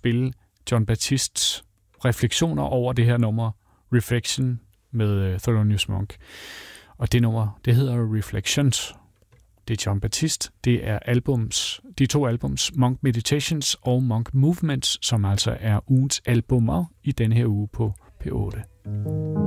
spille Jon Baptistes refleksioner over det her nummer, Reflection, med Thelonious Monk. Og det nummer, det hedder Reflections. Det er Jon Batiste. Det er de 2 albums, Monk Meditations og Monk Movements, som altså er ugens albumer i denne her uge på P8.